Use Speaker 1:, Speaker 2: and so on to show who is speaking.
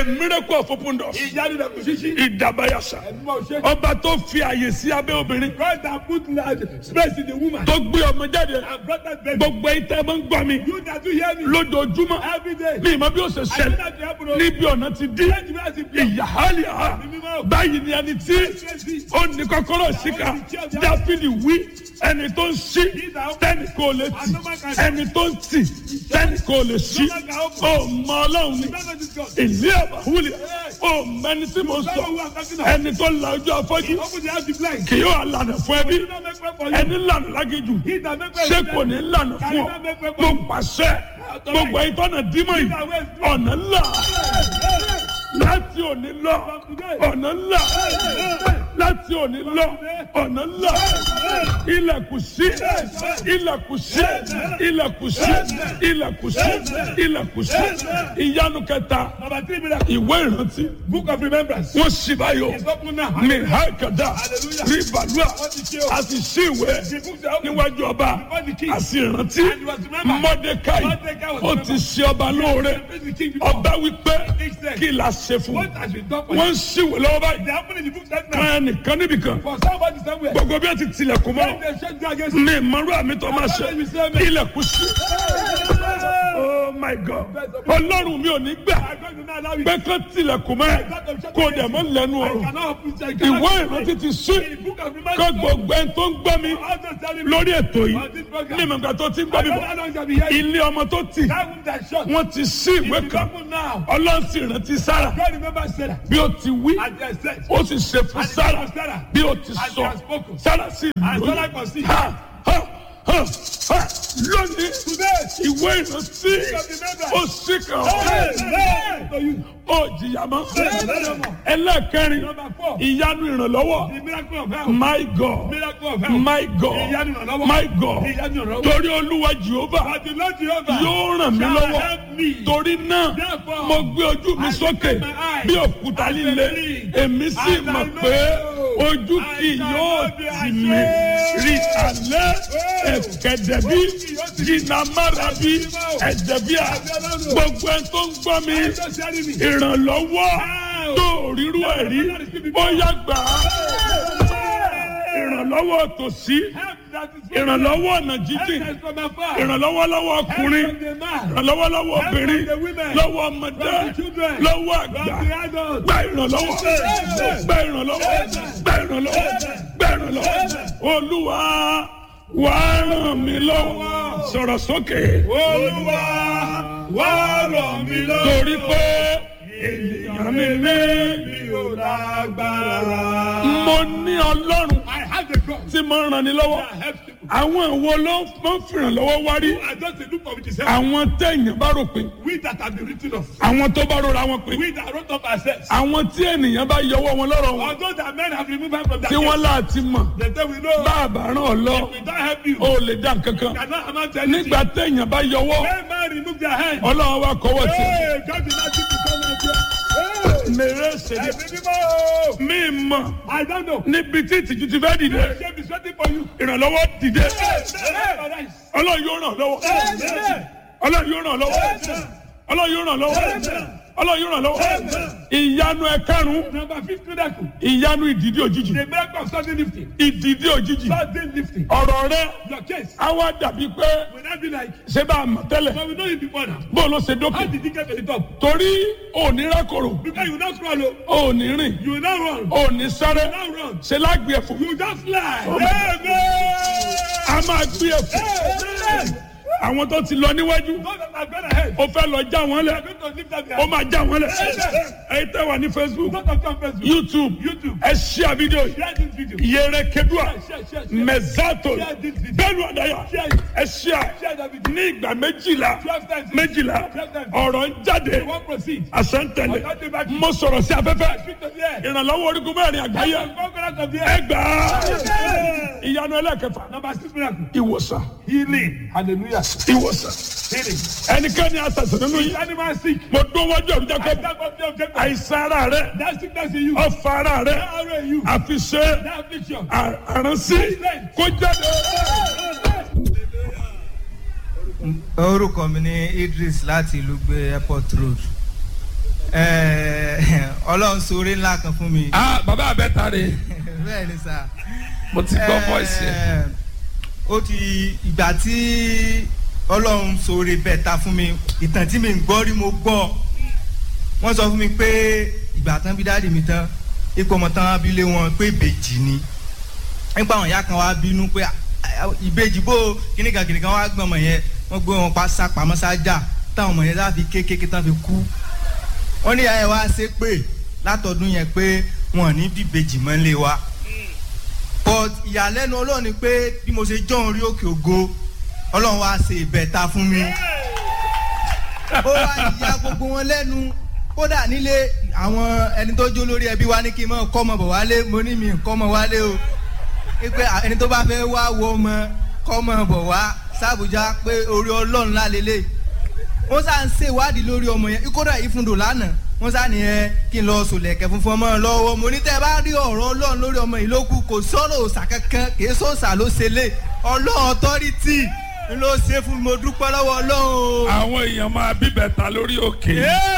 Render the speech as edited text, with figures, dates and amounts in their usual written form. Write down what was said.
Speaker 1: miracle of open doors.
Speaker 2: ìyanu rẹ̀ kò ṣíṣí.
Speaker 1: Ìdàbàyàṣà.
Speaker 2: ẹ̀dùnmọ̀ ṣe.
Speaker 1: Ọba tó fi àyè sí abẹ́ obìnrin.
Speaker 2: God that put space in the woman.
Speaker 1: Tó gbé ọmọ jáde.
Speaker 2: and brought that baby.
Speaker 1: Gbogbo ìtẹ́ máa ń gbọ́ mi.
Speaker 2: you that do hear me.
Speaker 1: Lójoojúmọ́.
Speaker 2: every day.
Speaker 1: Mi ìmọ̀ bí ó ṣe
Speaker 2: I know
Speaker 1: ṣẹlẹ̀.
Speaker 2: that you happen to.
Speaker 1: Níbi ọ̀nà ti dí. Ìyàhálìá. Báyìí ni ẹni tí ó ní kọ́kọ́rọ́ síkà. Dáfídì wí ẹni tó ń ṣí tẹ́nì kò lè tì. Ẹni tó ń tì tẹ́nì kò lè ṣí. Ó mọ Ọlọ́run ni. Ìlú àbáwúlẹ̀. Ó mẹni tí mo sọ. Ẹni tó la ojú afọ́jú. Kì yóò lànà fún ẹbí. Ẹni lànà lágéjù. Ṣé kò ní lànà fún ọ? Mo pàṣẹ. Gbogbo ìtọ́nà dímọ̀ yìí. Ọ̀nà ńlá. Láti òní lọ. Ọ̀nà ńlá. Láti òní lọ. Ọ̀nà ńlá. Ilẹ̀kùn sí. Ilẹ̀kùn sí. Ilẹ̀kùn sí. Ilẹ̀kùn sí. Ilẹ̀kùn sí. Ìyanu kẹta. Ìwé ìrántí.
Speaker 2: book of remembrance.
Speaker 1: Wọ́n ṣì báyọ̀.
Speaker 2: it's open now.
Speaker 1: Mi hákàdá. Rí bàlúà. A sì ṣí ìwé níwájú ọba. A sì rántí. Mọ́dékáì. Ó ti ṣe ọba lóore. Ọba wípé kí la ṣe fún un. Wọ́n ń ṣíwèé lọ́wọ́ báyìí. Kan nìkan níbìkan. Gbogbo bí wọ́n ti tilẹ̀kùn mọ́. Mi ìmọ̀rú àmì tó máa ṣe. Ilẹ̀kùn sí. Oh my God. Ọlọ́run mi ò ní gbà. Pé kán tilẹ̀kùn mọ́. Kò dẹ̀ mọ́ lẹ́nu ọ̀rọ̀. Ìwé ìrántí ti ṣí. Kó gbogbo ẹni tó ń gbọ́ mi lórí ètò yìí. Ní ìmọ̀gbà tó ti ń gbọ́ mi bọ̀. Ilé ọmọ tó tì. Wọ́n ti ṣí ìwé kan. Ọlọ́run sì rántí Sára. Bí ó ti wí. Ó sì ṣe fún Sára. Bí ó ti sọ. Sára sì lóyún. Lónìí, ìwé ìrántí ó sì kàn ọ́. Ó jìyà mọ́. Ẹlẹ́kẹrin, ìyanu ìrànlọ́wọ́. My God, my God, my God. Torí Olúwa Jèhófà yóò ràn mí lọ́wọ́. Torí náà, mo gbé ojú mi sókè bí òkúta líle. Èmi sì mọ̀ pé ojú kì yóò tì mí. Rí alẹ́ ẹ̀kẹ́dẹ̀bí jìnnà márabi ẹ̀jẹ̀bíà. Gbogbo ẹ̀ tó ń gbọ́ mi. Ìrànlọ́wọ́ tó rírú ẹ̀rí bóyá gbà á. Ìrànlọ́wọ́ tòsí. Ìrànlọ́wọ́ ọ̀nà jíjìn. Ìrànlọ́wọ́ lọ́wọ́ ọkùnrin. Ìrànlọ́wọ́ lọ́wọ́ obìnrin. Lọ́wọ́ ọmọdé. Lọ́wọ́ àgbà. Gba ìrànlọ́wọ́. Gba ìrànlọ́wọ́. Gba ìrànlọ́wọ́. Gba ìrànlọ́wọ́. Olúwa wá ràn mí lọ́wọ́. Sọ̀rọ̀ sókè.
Speaker 2: Olúwa wá ràn mí lọ́wọ́.
Speaker 1: Torí pé ènìyàn mi
Speaker 2: mi ò lágbára.
Speaker 1: mo ní Ọlọ́run
Speaker 2: I have a God
Speaker 1: tí mo ràn ní lọ́wọ́.
Speaker 2: that helps people.
Speaker 1: Àwọn ìwo ló ń fìràn lọ́wọ́ wá rí.
Speaker 2: I just look for it is help.
Speaker 1: Àwọn téèyàn bá rò pé.
Speaker 2: We that have been written off.
Speaker 1: Àwọn tó bá rọra wọn pé.
Speaker 2: We that wrote up ourselves.
Speaker 1: Àwọn tí ènìyàn bá yọwọ́ wọn lọ́rọ̀ wọn.
Speaker 2: Although that men have removed us from that
Speaker 1: Tí wọ́n láti mọ̀.
Speaker 2: they say we know.
Speaker 1: Bàbá ràn ọ́ lọ.
Speaker 2: We don't help you.
Speaker 1: O lè dá nǹkan kan.
Speaker 2: Cannot amount to anything.
Speaker 1: Nígbà téèyàn bá yọwọ́.
Speaker 2: When man remove their hand.
Speaker 1: Ọlọ́run wa kọ́wọ́ sí.
Speaker 2: Hey, God did not give you come out here.
Speaker 1: Mèrè ṣèlè.
Speaker 2: Ẹ̀mí mímọ́.
Speaker 1: Mi mọ̀.
Speaker 2: I don't know.
Speaker 1: Níbi tí ìtìjú ti fẹ́ dìde.
Speaker 2: Shame is waiting for you.
Speaker 1: Ìrànlọ́wọ́ dìde.
Speaker 2: Hey.
Speaker 1: Ọlọ́run yóò ràn lọ́wọ́. Ọlọ́run yóò ràn lọ́wọ́. Ọlọ́run yóò ràn lọ́wọ́. Ọlọ́run yóò ràn lọ́wọ́. Ìyanu ẹ̀karùn-ún.
Speaker 2: Number 5 miracle.
Speaker 1: Ìyanu ìdìdí òjijì.
Speaker 2: The miracle of sudden lifting.
Speaker 1: Ìdìdí òjijì.
Speaker 2: Sudden lifting.
Speaker 1: Ọ̀rọ̀ rẹ
Speaker 2: Your case
Speaker 1: á wá dàbí pé
Speaker 2: will not be like.
Speaker 1: ṣé bá a mọ̀ tẹ́lẹ̀.
Speaker 2: But we know you before now.
Speaker 1: Bó ló ṣe
Speaker 2: How
Speaker 1: dókè.
Speaker 2: did you get to the top?
Speaker 1: Torí òní rákòrò.
Speaker 2: Because you not crawl. Oh.
Speaker 1: Òní rìn.
Speaker 2: You not run.
Speaker 1: Òní sáré.
Speaker 2: You not run.
Speaker 1: Ṣé lágbè ẹ̀fọ́.
Speaker 2: You just fly.
Speaker 1: A máa gbé ẹ̀fọ́.
Speaker 2: Amen.
Speaker 1: Àwọn tó ti lọ níwájú.
Speaker 2: Those that have gone ahead.
Speaker 1: Ó fẹ́ lọ já wọn
Speaker 2: They
Speaker 1: lẹ̀.
Speaker 2: are going to lift up their
Speaker 1: Ó
Speaker 2: hands.
Speaker 1: máa já wọn lẹ̀.
Speaker 2: Amen.
Speaker 1: Ẹ̀yin tẹ́ wà ní Facebook,
Speaker 2: Those that come first.
Speaker 1: YouTube,
Speaker 2: YouTube.
Speaker 1: ẹ share video yìí.
Speaker 2: Share this video.
Speaker 1: Yẹrẹ kedua.
Speaker 2: Share.
Speaker 1: Mẹ̀zátò.
Speaker 2: Share this video.
Speaker 1: Bẹ́ẹ̀ni àdáyà.
Speaker 2: Share it.
Speaker 1: Ẹ share.
Speaker 2: Share that video.
Speaker 1: Ní ìgbà méjìlá.
Speaker 2: 12 times.
Speaker 1: 12 ọ̀rọ̀ ń jáde.
Speaker 2: You won't proceed.
Speaker 1: Àṣẹ ń tẹ̀lé. Mo sọ̀rọ̀ sí afẹ́fẹ́.
Speaker 2: Speak to the air.
Speaker 1: Ìrànlọ́wọ́ orígun mẹ́rin àgbáyé.
Speaker 2: Conquerors of the air.
Speaker 1: Ẹgbàá. Ìyanu ẹlẹ́kẹfà.
Speaker 2: Number 6 miracle.
Speaker 1: Ìwòsàn.
Speaker 2: Healing. Hallelujah.
Speaker 1: Ìwòsàn.
Speaker 2: Healing.
Speaker 1: Ẹnikẹ́ni àṣàṣàn nínú yìí.
Speaker 2: Animal sick.
Speaker 1: Mo dún wájú ẹ̀rú
Speaker 2: I
Speaker 1: jákèjì.
Speaker 2: stand up the objective.
Speaker 1: Àìsàn ara rẹ̀.
Speaker 2: That sickness in you.
Speaker 1: Ọ̀fà ara rẹ̀.
Speaker 2: That arrow in you.
Speaker 1: Àfi ṣe
Speaker 2: That affliction.
Speaker 1: àránsí kó jáde.
Speaker 3: Orúkọ mi ni Idris láti ìlú gbé airport road. Ọlọ́run ṣoore ńlá kan fún mi.
Speaker 1: Bàbá àbẹ́ta rè.
Speaker 3: Bẹ́ẹ̀ ni sà.
Speaker 1: Mo ti gbọ́ voice yẹn.
Speaker 3: Ó ti ìgbà tí Ọlọ́run ṣoore bẹ́ta fún mi, ìtàn tí mi ń gbọ́ rí mo gbọ́. Wọ́n sọ fún mi pé ìgbà tán bí dáàdì mi tán, ipò ọmọ tán abilé wọn pé ìbejì ni. Nípa àwọn ìyá kan wá bínú pé ìbejì bó kìnìkan wá gbọ́n ọmọ yẹn, wọ́n gbé wọn pa sápamọ́ sájà táwọn ọmọ yẹn láfi kékeré tán fi kú. Wọ́n ní ìyá yẹn wá ṣe pé látọdún yẹn pé wọn ò ní bíbejì mọ́ lé wa. But ìyàlẹ́nu Ọlọ́run ni pé bí mo ṣe jọ́ orí òkè ògo, Ọlọ́run wá ṣe ìbẹ̀ta fún mi. Ó wá ìyá gbogbo wọn lẹ́nu. Kódà nílé àwọn ẹni tó jó lórí ẹbí wa ní kí n mọ̀ kọ́ ọmọ bọ̀ wálé, mo ní mi kọ́ ọmọ wálé o. Pé ẹni tó bá fẹ́ wá wo ọmọ kọ́ ọmọ bọ̀ wá sábùjá pé orí Ọlọ́run lálélẹ̀. Wọ́n sá ń ṣèwádìí lórí ọmọ yẹn, kódà ìfúndò lánàá. Wọ́n sá ní kí n lọ sòlẹ̀kẹ̀ funfun ọmọ lọ́wọ́. Mo ní tẹ́ bá rí ọ̀rọ̀ Ọlọ́run lórí ọmọ yìí lókù, kò sọ̀rọ̀ òòṣà kankan, kì í sọ̀sà ló ṣe lé. Ọlọ́run authority ló ṣe fún mi, mo dúpẹ́ lọ́wọ́ Ọlọ́run.
Speaker 1: Àwọn èèyàn máa bíbẹ̀ta lórí òkè.